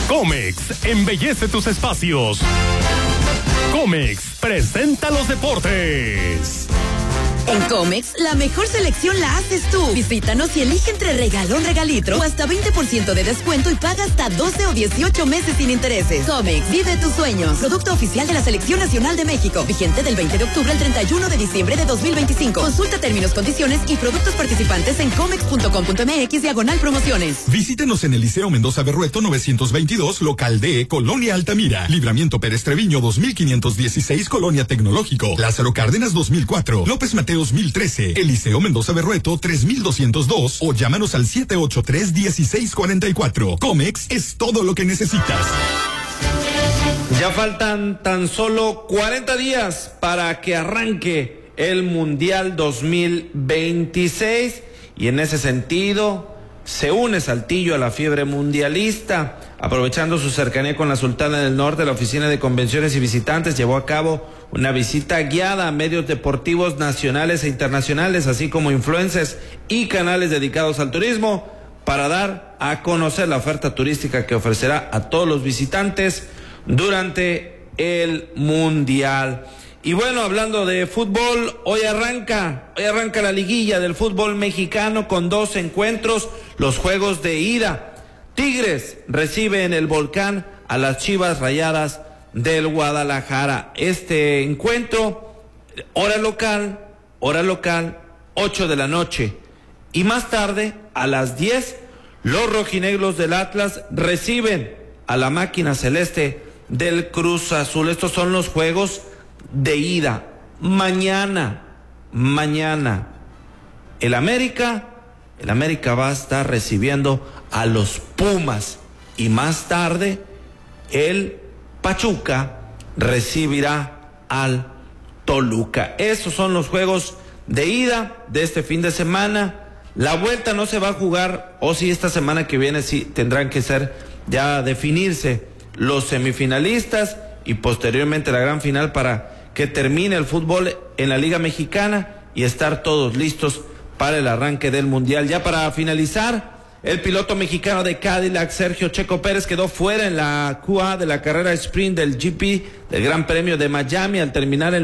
Comex embellece tus espacios. Comex presenta los deportes. En Comex, la mejor selección la haces tú. Visítanos y elige entre regalón, regalitro o hasta 20% de descuento y paga hasta 12 o 18 meses sin intereses. Comex, vive tus sueños. Producto oficial de la Selección Nacional de México. Vigente del 20 de octubre al 31 de diciembre de 2025. Consulta términos, condiciones y productos participantes en comex.com.mx/promociones. Visítenos en el Liceo Mendoza Berrueto 922, local D, Colonia Altamira. Libramiento Pérez Treviño 2516, Colonia Tecnológico. Lázaro Cárdenas 2004. López Mateos 1013. Eliseo Mendoza Berrueto 3202 o llámanos al 783-1644. Comex es todo lo que necesitas. Ya faltan tan solo 40 días para que arranque el Mundial 2026 y en ese sentido se une Saltillo a la fiebre mundialista. Aprovechando su cercanía con la Sultana del Norte, la Oficina de Convenciones y Visitantes llevó a cabo una visita guiada a medios deportivos nacionales e internacionales, así como influencers y canales dedicados al turismo, para dar a conocer la oferta turística que ofrecerá a todos los visitantes durante el Mundial. Y bueno, hablando de fútbol, hoy arranca la liguilla del fútbol mexicano con 2 encuentros, los juegos de ida. Tigres recibe en el Volcán a las Chivas Rayadas del Guadalajara. Este encuentro, hora local, 8 de la noche. Y más tarde, a las 10, los rojinegros del Atlas reciben a la máquina celeste del Cruz Azul. Estos son los juegos de ida. Mañana, el América va a estar recibiendo a los Pumas y más tarde el Pachuca recibirá al Toluca. Esos son los juegos de ida de este fin de semana. La vuelta no se va a jugar, o si esta semana que viene sí tendrán que ser ya definirse los semifinalistas y posteriormente la gran final para que termine el fútbol en la Liga Mexicana y estar todos listos para el arranque del Mundial. Ya para finalizar, el piloto mexicano de Cadillac, Sergio Checo Pérez, quedó fuera en la QA de la carrera sprint del GP del Gran Premio de Miami al terminar en